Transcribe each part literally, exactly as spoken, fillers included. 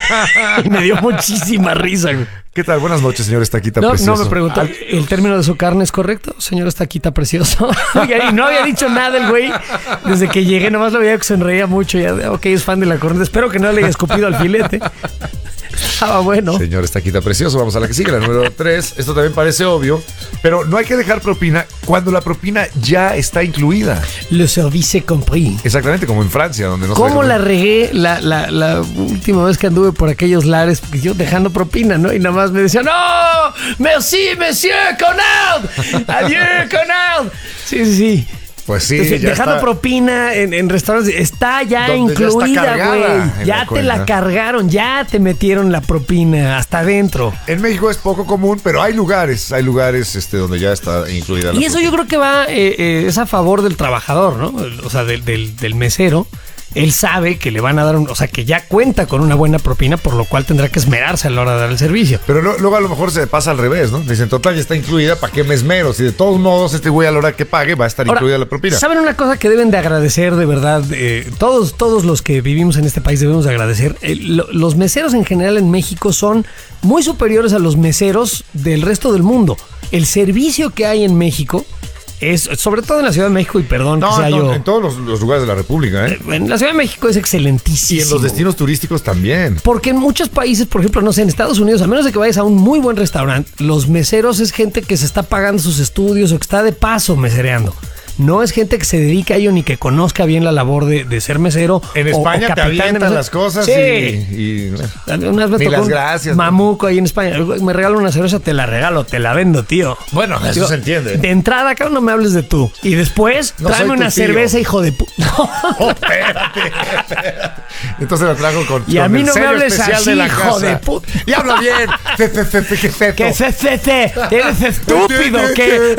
Me dio muchísima risa, güey. ¿Qué tal? Buenas noches, señor Estaquita no, Precioso. No, me preguntó, ¿el término de su carne es correcto, señor Estaquita Precioso? Y no había dicho nada el güey desde que llegué, nomás lo veía que sonreía mucho. Ya, ok, es fan de la corneta. Espero que no le haya escupido al filete. Estaba bueno. Señor Estaquita Precioso, vamos a la que sigue, la número tres. Esto también parece obvio, pero no hay que dejar propina cuando la propina ya está incluida. Le service compris. Exactamente, como en Francia, donde no se ¿Cómo deja... la regué la, la, la última vez que anduve por aquellos lares? Porque yo dejando propina, ¿no? Y nada más me decían, ¡no! ¡Merci, monsieur Conard! ¡Adieu, Conard! Sí, sí, sí. Pues sí, Entonces, ya dejando está. propina en, en restaurantes, está ya Donde ya está incluida, cargada güey. en Ya la te cuenta. la cargaron, ya te metieron la propina hasta adentro. En México es poco común, pero hay lugares, hay lugares este, donde ya está incluida la Y eso propina. yo creo que va, eh, eh, es a favor del trabajador, ¿no? O sea, del, del, del mesero. Él sabe que le van a dar un, o sea, que ya cuenta con una buena propina, por lo cual tendrá que esmerarse a la hora de dar el servicio. Pero no, luego a lo mejor se pasa al revés, ¿no? Dicen, total, ya está incluida, ¿para qué me esmero? Si de todos modos este güey a la hora que pague va a estar Ahora, incluida la propina. ¿saben una cosa que deben de agradecer de verdad? Eh, todos, todos los que vivimos en este país debemos de agradecer. Eh, lo, los meseros en general en México son muy superiores a los meseros del resto del mundo. El servicio que hay en México es, sobre todo en la Ciudad de México, y perdón No, que sea no, yo... en todos los, los lugares de la República, ¿eh? En la Ciudad de México es excelentísimo. Y en los destinos turísticos también. Porque en muchos países, por ejemplo, no sé, en Estados Unidos, a menos de que vayas a un muy buen restaurante, los meseros es gente que se está pagando sus estudios o que está de paso mesereando. No es gente que se dedica a ello ni que conozca bien la labor de, de ser mesero. En o- España o te capitán de avientan mesero. las cosas Sí. y... y- Una vez me Ni tocó las un gracias, ¿no? mamuco ahí en España. Me regalo una cerveza, te la regalo, te la vendo, tío. Bueno, eso Digo, se entiende. De entrada, acá no me hables de tú. Y después, No tráeme soy tu una tío. cerveza, hijo de puta. Oh, espérate, espérate. Entonces la trajo con, Y a con mí el no me sello hables especial así, de la hijo casa. de puta. Y habla bien. Fe, fe, fe, fe, fe, fe, ¿Qué fe, fe, fe? ¿Eres estúpido o qué?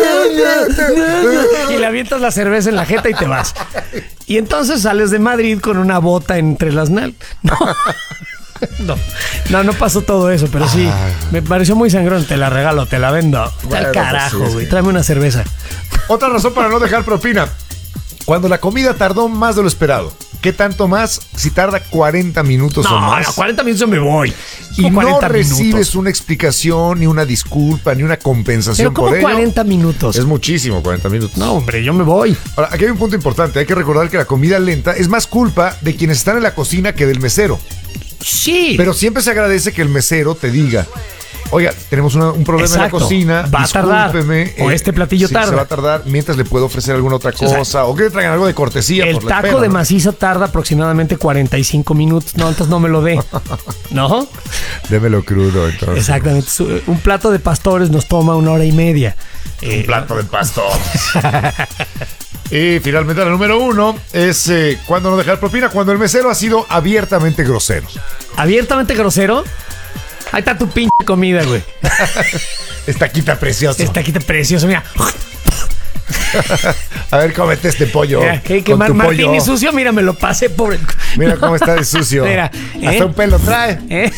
Y le avientas la cerveza en la jeta y te vas. Y entonces sales de Madrid con una bota entre las nalgas. No. No, no, no pasó todo eso, pero sí, me pareció muy sangrón. Te la regalo, te la vendo. Bueno, Al carajo, pues sí, güey. sí. Tráeme una cerveza. Otra razón para no dejar propina. Cuando la comida tardó más de lo esperado. ¿Qué tanto más? Si tarda cuarenta minutos o No, más. no, cuarenta minutos me voy. Y ¿Cómo no cuarenta recibes minutos? una explicación, ni una disculpa, ni una compensación Pero ¿cómo por ello. cuarenta minutos? Es muchísimo, cuarenta minutos. No, hombre, yo me voy. Ahora, aquí hay un punto importante. Hay que recordar que la comida lenta es más culpa de quienes están en la cocina que del mesero. Sí. Pero siempre se agradece que el mesero te diga, oiga, tenemos una- un problema Exacto. en la cocina, Va a tardar. discúlpeme, O este platillo sí, tarda. se va a tardar, mientras le puedo ofrecer alguna otra sea, cosa, o que le traigan algo de cortesía El por la taco espera, de ¿no? maciza tarda aproximadamente cuarenta y cinco minutos. No, entonces no me lo dé. ¿No? Démelo crudo, entonces. Exactamente. Su- Un plato de pastores nos toma una hora y media. Eh, Un plato de pastor. Y finalmente la número uno es eh, cuando no dejar propina, cuando el mesero ha sido abiertamente grosero. Abiertamente grosero. Ahí está tu pinche comida, güey. Estaquita precioso. Está aquí precioso, mira. A ver, cómete este pollo. Mira, que, que con Mar- tu Martín pollo. y sucio, mira, me lo pasé por el... Mira cómo está de sucio. Mira, Hasta ¿eh? un pelo trae. ¿Eh?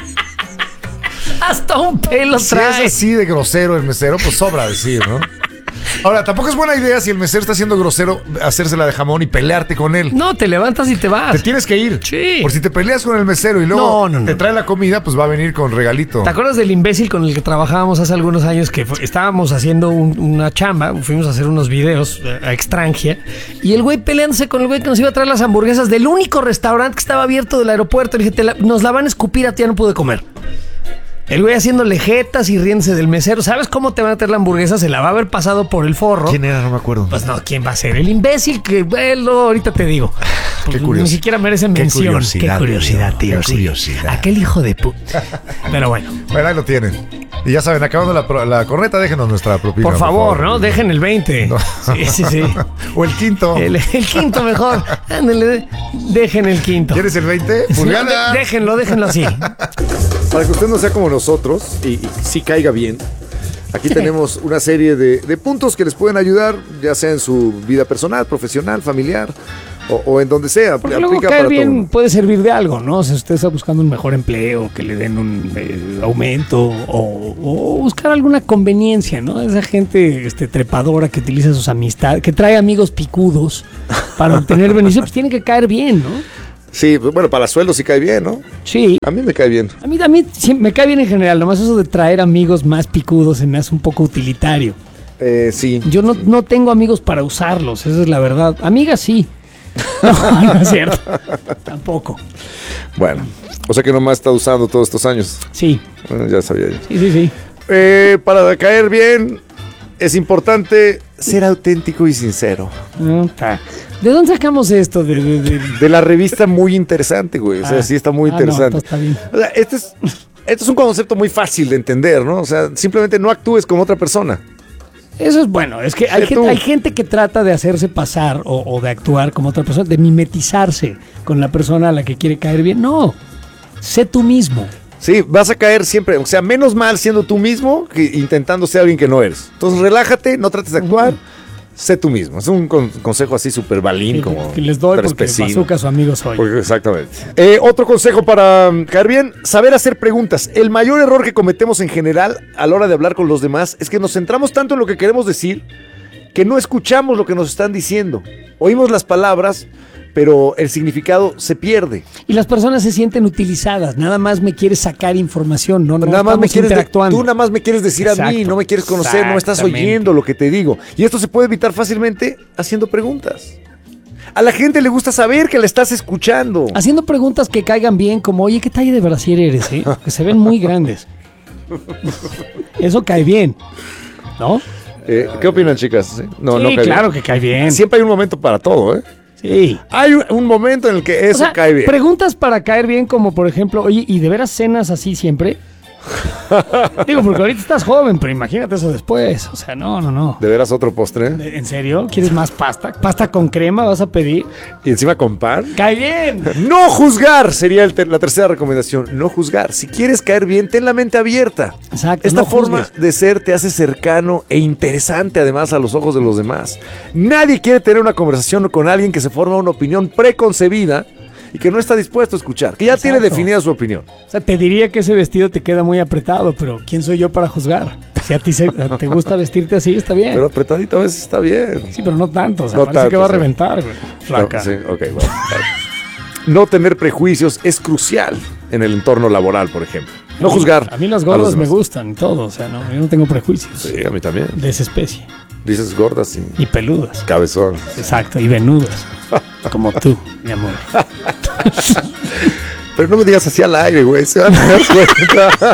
Hasta un pelo Si trae. es así de grosero el mesero, pues sobra decir, ¿no? Ahora, tampoco es buena idea si el mesero está siendo grosero hacérsela de jamón y pelearte con él. No, te levantas y te vas. Te tienes que ir. Sí. Por si te peleas con el mesero y luego No, no, no. te trae la comida, pues va a venir con regalito. ¿Te acuerdas del imbécil con el que trabajábamos hace algunos años que fue- estábamos haciendo un- una chamba, fuimos a hacer unos videos eh, a Extranjia y el güey peleándose con el güey que nos iba a traer las hamburguesas del único restaurante que estaba abierto del aeropuerto? Le dije, "Te la- nos la van a escupir a ti, ya no pude comer". El güey haciéndole jetas y riéndose del mesero. ¿Sabes cómo te van a traer la hamburguesa? Se la va a haber pasado por el forro. ¿Quién era? No me acuerdo. Pues no, ¿quién va a ser? El imbécil que, bueno, ahorita te digo. Pues curioso. Ni siquiera merece Qué mención. curiosidad, Qué curiosidad, tío. tío. Qué sí. curiosidad. Aquel hijo de pu... Pero bueno. Bueno, ahí lo tienen. Y ya saben, acabando la, pro- la corneta, déjenos nuestra propina. Por favor, ¿no? Dejen el veinte. No. Sí, sí, sí. O el quinto. El, el quinto mejor. Ándale, dejen el quinto. ¿Quieres el veinte? Pulgada. No, de- déjenlo, déjenlo así. Para que usted no sea como nosotros y, y sí caiga bien, aquí tenemos una serie de, de puntos que les pueden ayudar, ya sea en su vida personal, profesional, familiar o, o en donde sea. Porque luego Aplica caer para bien todo. puede servir de algo, ¿no? Si usted está buscando un mejor empleo, que le den un eh, aumento o, o buscar alguna conveniencia, ¿no? Esa gente este, trepadora que utiliza sus amistades, que trae amigos picudos para obtener beneficios, pues tiene que caer bien, ¿no? Sí, pues, bueno, para sueldo sí cae bien, ¿no? Sí. A mí me cae bien. A mí, a mí sí, me cae bien en general, nomás eso de traer amigos más picudos se me hace un poco utilitario. Eh, sí. Yo no, no tengo amigos para usarlos, esa es la verdad. Amigas sí. No, no es cierto. Tampoco. Bueno, o sea que nomás está usando todos estos años. Sí. Bueno, ya sabía yo. Sí, sí, sí. Eh, para caer bien, es importante ser auténtico y sincero. No, ta. ¿De dónde sacamos esto? De, de, de... De la revista muy interesante, güey. O sea, Ah, sí está muy ah, interesante. no, está bien. O sea, este es, este es un concepto muy fácil de entender, ¿no? O sea, simplemente no actúes como otra persona. Eso es bueno, es que hay, Sé gente, tú. hay gente que trata de hacerse pasar o, o de actuar como otra persona, de mimetizarse con la persona a la que quiere caer bien. No, sé tú mismo. Sí, vas a caer siempre, o sea, menos mal siendo tú mismo que intentando ser alguien que no eres. Entonces, relájate, no trates de actuar, sé tú mismo. Es un con- consejo así súper balín, Que, como que les doy tres porque pesinos. Bazooka su amigo soy. Porque- exactamente. Eh, otro consejo para um, caer bien, saber hacer preguntas. El mayor error que cometemos en general a la hora de hablar con los demás es que nos centramos tanto en lo que queremos decir que no escuchamos lo que nos están diciendo. Oímos las palabras, pero el significado se pierde. Y las personas se sienten utilizadas, nada más me quieres sacar información, no, no nada más me estamos quieres de- interactuando. tú nada más me quieres decir a mí, Exacto. no me quieres conocer, no me estás Exactamente. oyendo lo que te digo. Y esto se puede evitar fácilmente haciendo preguntas. A la gente le gusta saber que la estás escuchando. Haciendo preguntas que caigan bien, como, oye, ¿qué talla de brasier eres? Eh? Que se ven muy grandes. Eso cae bien, ¿no? Eh, ¿Qué opinan, chicas? ¿Sí? No, sí, no cae claro bien. que cae bien. Siempre hay un momento para todo, ¿eh? Sí. Hay un, un momento en el que eso O sea, cae bien. preguntas para caer bien, como por ejemplo, oye, ¿y de veras cenas así siempre? Digo, porque ahorita estás joven, pero imagínate eso después. O sea, no, no, no. ¿De veras otro postre? ¿En serio? ¿Quieres más pasta? ¿Pasta con crema vas a pedir? Y encima con pan. ¡Cae bien! No juzgar sería el ter- la tercera recomendación. No juzgar. Si quieres caer bien, ten la mente abierta. Exacto, Esta no forma juzgues. de ser te hace cercano e interesante además a los ojos de los demás. Nadie quiere tener una conversación con alguien que se forma una opinión preconcebida y que no está dispuesto a escuchar, que ya tiene Exacto. definida su opinión. O sea, te diría que ese vestido te queda muy apretado, pero ¿quién soy yo para juzgar? Si a ti se- te gusta vestirte así, está bien. Pero apretadito a veces está bien. sí, pero no tanto. O sea, No parece tanto, que va a sí. reventar, güey. Flaca. No, sí, ok, bueno, vale. No tener prejuicios es crucial en el entorno laboral, por ejemplo. No juzgar. A mí las los gordas me demás. gustan y todo. O sea, no, yo no tengo prejuicios Sí, a mí también. de esa especie. Dices gordas y Y peludas. cabezón. Exacto, y venudas. Como tú, mi amor. Pero no me digas así al aire, güey. Se van a dar cuenta.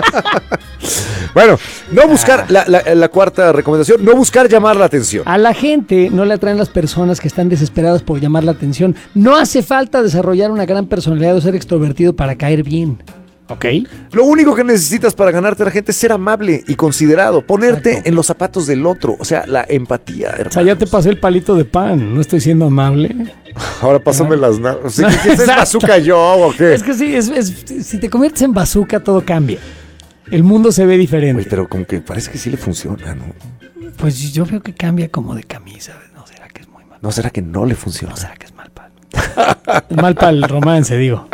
Bueno, no buscar, la, la- la cuarta recomendación, no buscar llamar la atención. A la gente no le atraen las personas que están desesperadas por llamar la atención. No hace falta desarrollar una gran personalidad o ser extrovertido para caer bien. ¿Ok? Lo único que necesitas para ganarte a la gente es ser amable y considerado, ponerte Exacto. en los zapatos del otro, o sea, la empatía, hermano. O sea, ya te pasé el palito de pan. No estoy siendo amable. Ahora pásame las nalgas. ¿Sí, ¿Qué es Exacto. bazooka yo o qué? Es que sí, es, es- si te conviertes en bazooka, todo cambia. El mundo se ve diferente. Güey, pero como que parece que sí le funciona, ¿no? Pues yo veo que cambia como de camisa. ¿No será que es muy mal? ¿No será que no le funciona? ¿No será que es mal para el mal para el romance, digo?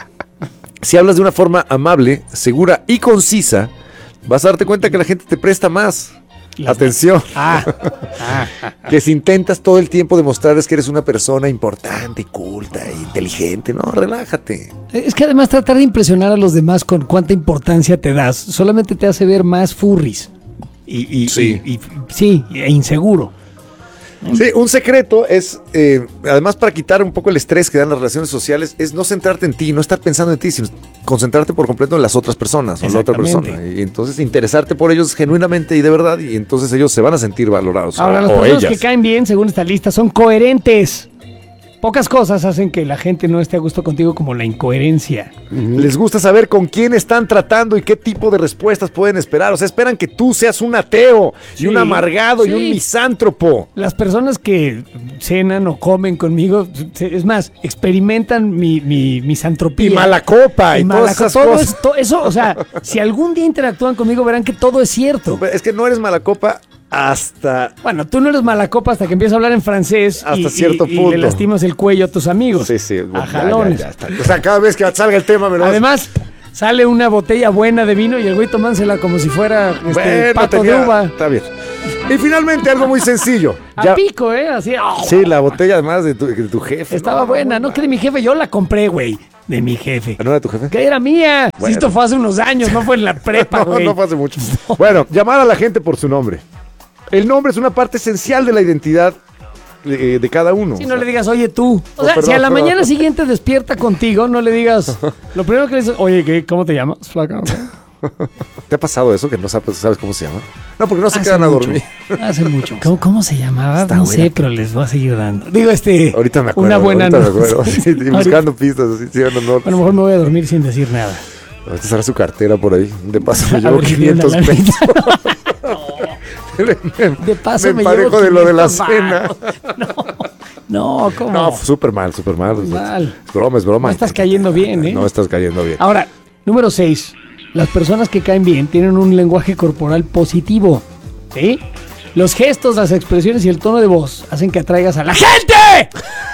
Si hablas de una forma amable, segura y concisa, vas a darte cuenta que la gente te presta más Las- atención. Ah, ah, ah. Que si intentas todo el tiempo demostrarles que eres una persona importante, culta e inteligente, no, relájate. Es que además tratar de impresionar a los demás con cuánta importancia te das solamente te hace ver más furries. Y, y- Sí. y- y- sí, e inseguro. Sí, un secreto es, eh, además para quitar un poco el estrés que dan las relaciones sociales, es no centrarte en ti, no estar pensando en ti, sino concentrarte por completo en las otras personas o en la otra Exactamente. persona. Y entonces interesarte por ellos genuinamente y de verdad, y entonces ellos se van a sentir valorados. Ahora, o, las o personas ellas. que caen bien, según esta lista, son coherentes. Pocas cosas hacen que la gente no esté a gusto contigo, como la incoherencia. Les gusta saber con quién están tratando y qué tipo de respuestas pueden esperar. O sea, esperan que tú seas un ateo y Sí, un amargado y sí. un misántropo. Las personas que cenan o comen conmigo, se- es más, experimentan mi, mi misantropía. Y mala copa y, Y todas mala co- esas todo cosas. es- to- eso, o sea, si algún día interactúan conmigo, verán que todo es cierto. Es que no eres mala copa hasta... Bueno, tú no eres mala copa hasta que empiezas a hablar en francés Hasta y, cierto y- y punto. le lastimas el cuello a tus amigos. Sí, sí. A ya, jalones. ya, ya está. O sea, cada vez que salga el tema me lo vas- Además, sale una botella buena de vino y el güey tomándosela como si fuera este, Bueno, pato tenía- de uva. Está bien. Y finalmente algo muy sencillo. A Ya- pico, ¿eh? Así. ¡oh! Sí, la botella además de tu, de tu jefe. Estaba No, buena, no que de mi jefe, yo la compré, güey. De mi jefe. ¿No era de tu jefe? Que era mía. Bueno. Si esto fue hace unos años, no fue en la prepa, No, güey. no fue hace mucho. Bueno, llamar a la gente por su nombre. El nombre es una parte esencial de la identidad de, de cada uno. Si no le digas, oye tú. O Oh, sea, perdón, si a la perdón. mañana siguiente despierta contigo, no le digas. Lo primero que le dices, oye, ¿qué, ¿cómo te llamas? Flaca. ¿Te ha pasado eso que no sabes, sabes cómo se llama? No, porque no se Hace quedan a mucho, dormir. Hace mucho. ¿Cómo, cómo se llamaba? Está no buena. sé, pero les voy a seguir dando. Digo, este. Ahorita me acuerdo. Una buena ahorita me noche. acuerdo. Sí, y buscando pistas. Así, sí, no, no. A lo mejor me voy a dormir sin decir nada. Ahorita estará su cartera por ahí. De paso me A llevo ver si quinientos viene la pesos. De paso me me, emparejo llevo de lo de la quinientos cena. varos. No, no, ¿cómo? No, súper mal, súper mal. Mal. Es broma, es broma. No estás cayendo bien, ¿eh? No estás cayendo bien. Ahora, número seis. Las personas que caen bien tienen un lenguaje corporal positivo. ¿Sí? Los gestos, las expresiones y el tono de voz hacen que atraigas a la gente.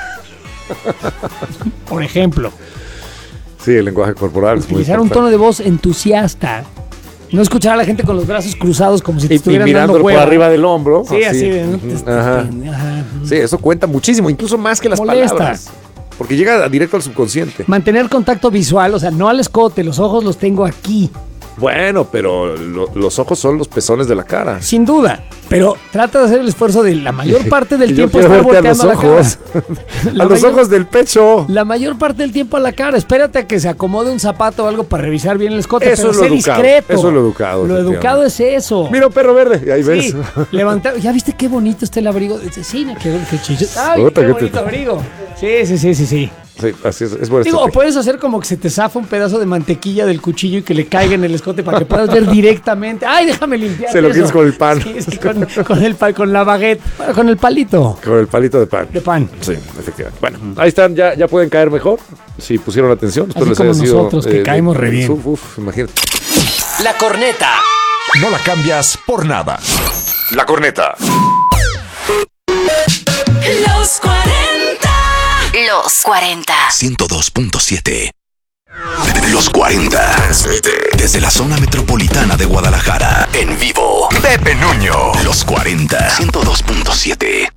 Por ejemplo, Sí, el lenguaje corporal. es muy utilizar un importante. tono de voz entusiasta. No escuchar a la gente con los brazos cruzados como si te Y, y estuvieran mirándolo dando por hueva. arriba del hombro. Sí, así de, ¿no? Ujú, Ajá. Ajá. Sí, eso cuenta muchísimo, incluso más que las Molesta. palabras. Porque llega directo al subconsciente. Mantener contacto visual, o sea, no al escote, los ojos los tengo aquí. Bueno, pero lo- los ojos son los pezones de la cara. Sin duda. Pero trata de hacer el esfuerzo de la mayor parte del Y yo tiempo quiero estar verte a los volteando a la ojos. cara. A La los mayor- ojos del pecho. La mayor parte del tiempo a la cara. Espérate a que se acomode un zapato o algo para revisar bien el escote. Eso pero es lo sé educado. discreto. Eso es lo educado, Lo efectivamente. educado es eso. Mira un perro verde. Y ahí Sí, ves. levantar. ¿Ya viste qué bonito está el abrigo? Dice, sí, qué, qué chicho. Ay, Puta, qué que te- bonito abrigo. Sí, sí, sí, sí, sí. Sí, así es. Es buena Digo, o estrategia. puedes hacer como que se te zafa un pedazo de mantequilla del cuchillo y que le caiga en el escote para que puedas ver directamente. Ay, déjame limpiar. Se lo eso. quieres con el pan. Sí, sí, con, con el pa- con la baguette, bueno, con el palito Con el palito de pan. de pan. Sí, efectivamente. Bueno, ahí están, ya, ya pueden caer mejor. Si pusieron atención. Espero Así les como haya sido, nosotros, que caemos re bien. Uf, uf, imagínate. La corneta. No la cambias por nada. La corneta. Los cuarenta. Los cuarenta. ciento dos punto siete. Los cuarenta. Transmite desde la zona metropolitana de Guadalajara. En vivo. Pepe Nuño. Los cuarenta. ciento dos punto siete.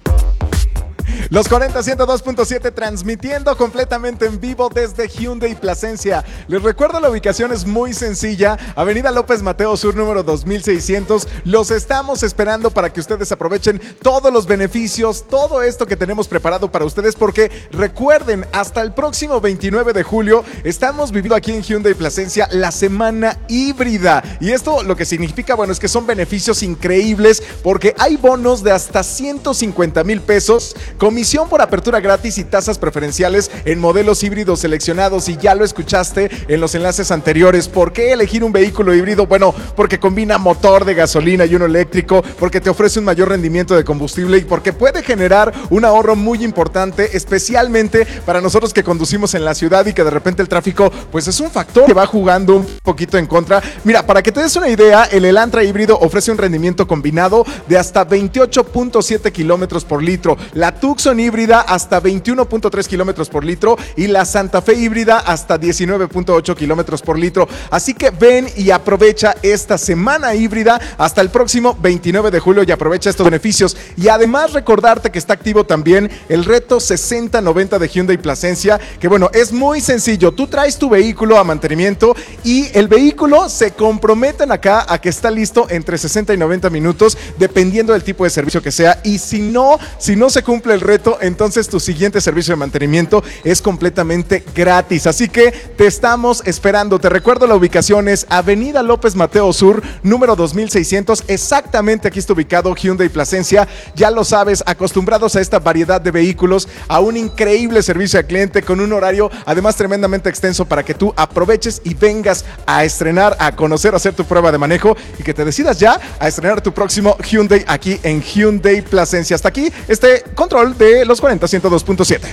Los cuarenta, ciento dos punto siete transmitiendo completamente en vivo desde Hyundai Plasencia. Les recuerdo, la ubicación es muy sencilla. Avenida López Mateo Sur, número dos mil seiscientos. Los estamos esperando para que ustedes aprovechen todos los beneficios, todo esto que tenemos preparado para ustedes, porque recuerden, hasta el próximo veintinueve de julio estamos viviendo aquí en Hyundai Plasencia la semana híbrida. Y esto lo que significa, bueno, es que son beneficios increíbles, porque hay bonos de hasta ciento cincuenta mil pesos, comisión por apertura gratis y tasas preferenciales en modelos híbridos seleccionados. Y ya lo escuchaste en los enlaces anteriores. ¿Por qué elegir un vehículo híbrido? Bueno, porque combina motor de gasolina y uno eléctrico, porque te ofrece un mayor rendimiento de combustible y porque puede generar un ahorro muy importante, especialmente para nosotros que conducimos en la ciudad y que de repente el tráfico pues es un factor que va jugando un poquito en contra. Mira, para que te des una idea, el Elantra híbrido ofrece un rendimiento combinado de hasta veintiocho punto siete kilómetros por litro, la Tucson híbrida hasta veintiuno punto tres kilómetros por litro y la Santa Fe híbrida hasta diecinueve punto ocho kilómetros por litro. Así que ven y aprovecha esta semana híbrida hasta el próximo veintinueve de julio y aprovecha estos beneficios. Y además recordarte que está activo también el reto sesenta noventa de Hyundai Plasencia, que bueno, es muy sencillo. Tú traes tu vehículo a mantenimiento y el vehículo se comprometen acá a que está listo entre sesenta y noventa minutos, dependiendo del tipo de servicio que sea. Y si no, si no se cumple el reto, entonces tu siguiente servicio de mantenimiento es completamente gratis. Así que te estamos esperando. Te recuerdo, la ubicación es Avenida López Mateo Sur, número dos mil seiscientos. Exactamente aquí está ubicado Hyundai Plasencia. Ya lo sabes, acostumbrados a esta variedad de vehículos, a un increíble servicio al cliente con un horario además tremendamente extenso para que tú aproveches y vengas a estrenar, a conocer, a hacer tu prueba de manejo y que te decidas ya a estrenar tu próximo Hyundai aquí en Hyundai Plasencia. Hasta aquí este control de los cuarenta, ciento dos punto siete.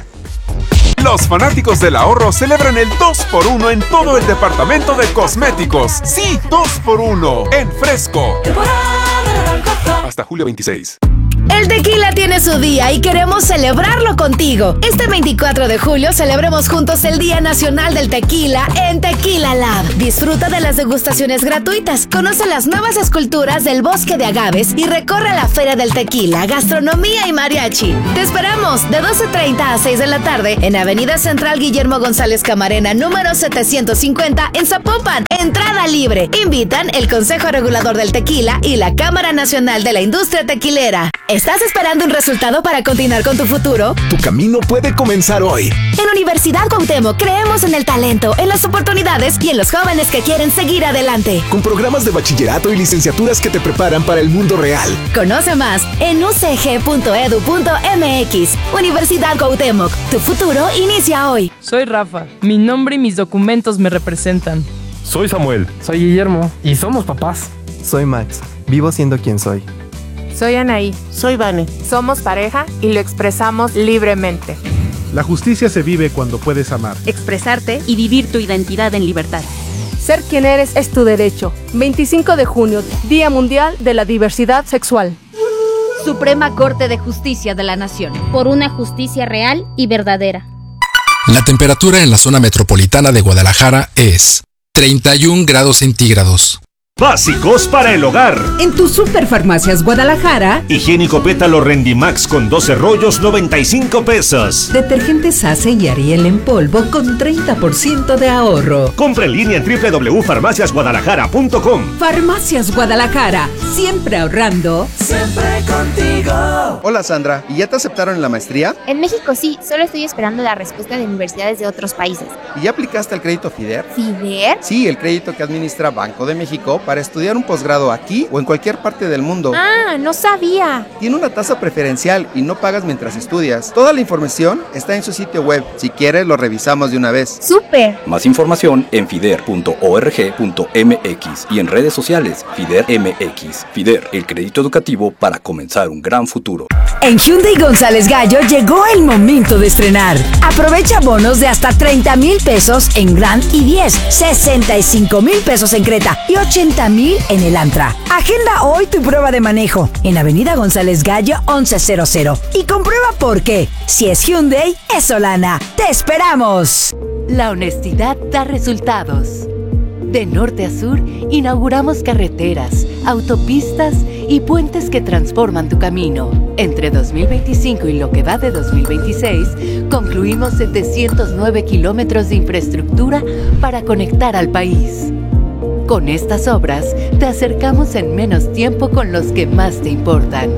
Los fanáticos del ahorro celebran el dos por uno en todo el departamento de cosméticos. Sí, dos por uno en Fresco. Temporada naranja. Hasta julio veintiséis. El tequila tiene su día y queremos celebrarlo contigo. Este veinticuatro de julio celebremos juntos el Día Nacional del Tequila en Tequila Lab. Disfruta de las degustaciones gratuitas, conoce las nuevas esculturas del Bosque de Agaves y recorre la Feria del Tequila, gastronomía y mariachi. Te esperamos de doce treinta a seis de la tarde en Avenida Central Guillermo González Camarena, número setecientos cincuenta en Zapopan. Entrada libre. Invitan el Consejo Regulador del Tequila y la Cámara Nacional de la Industria Tequilera. ¿Estás esperando un resultado para continuar con tu futuro? Tu camino puede comenzar hoy. En Universidad Cuauhtémoc creemos en el talento, en las oportunidades y en los jóvenes que quieren seguir adelante. Con programas de bachillerato y licenciaturas que te preparan para el mundo real. Conoce más en u c g punto e d u punto m x. Universidad Cuauhtémoc, tu futuro inicia hoy. Soy Rafa, mi nombre y mis documentos me representan. Soy Samuel. Soy Guillermo y somos papás. Soy Max, vivo siendo quien soy. Soy Anaí. Soy Vane. Somos pareja y lo expresamos libremente. La justicia se vive cuando puedes amar, expresarte y vivir tu identidad en libertad. Ser quien eres es tu derecho. veinticinco de junio, Día Mundial de la Diversidad Sexual. Suprema Corte de Justicia de la Nación. Por una justicia real y verdadera. La temperatura en la zona metropolitana de Guadalajara es treinta y un grados centígrados. Básicos para el hogar. En tu Superfarmacias Guadalajara. Higiénico Pétalo Rendimax con doce rollos, noventa y cinco pesos. Detergente Sase y Ariel en polvo con treinta por ciento de ahorro. Compra en línea en doble u doble u doble u punto farmacias guadalajara punto com. Farmacias Guadalajara, siempre ahorrando. Siempre contigo. Hola Sandra, ¿y ya te aceptaron en la maestría? En México sí, solo estoy esperando la respuesta de universidades de otros países. ¿Y ya aplicaste al crédito FIDER? ¿FIDER? Sí, el crédito que administra Banco de México para estudiar un posgrado aquí o en cualquier parte del mundo. Ah, no sabía. Tiene una tasa preferencial y no pagas mientras estudias. Toda la información está en su sitio web. Si quieres, lo revisamos de una vez. ¡Súper! Más información en fider punto org punto m x y en redes sociales FIDER M X. FIDER, el crédito educativo para comenzar un gran futuro. En Hyundai González Gallo llegó el momento de estrenar. Aprovecha bonos de hasta treinta mil pesos en Grand y diez, sesenta y cinco mil pesos en Creta y ochenta mil en el Antra. Agenda hoy tu prueba de manejo en Avenida González Gallo once cero cero y comprueba por qué. Si es Hyundai, es Solana. ¡Te esperamos! La honestidad da resultados. De norte a sur, inauguramos carreteras, autopistas y puentes que transforman tu camino. Entre dos mil veinticinco y lo que va de dos mil veintiséis, concluimos setecientos nueve kilómetros de infraestructura para conectar al país. Con estas obras, te acercamos en menos tiempo con los que más te importan.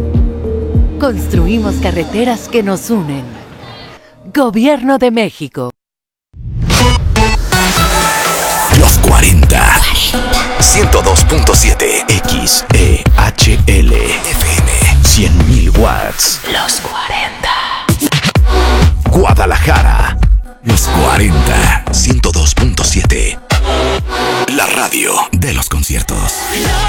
Construimos carreteras que nos unen. Gobierno de México. Los cuarenta. ciento dos punto siete X E H L F M. cien mil watts. Los cuarenta. Guadalajara. Los cuarenta. ciento dos punto siete. La radio de los conciertos.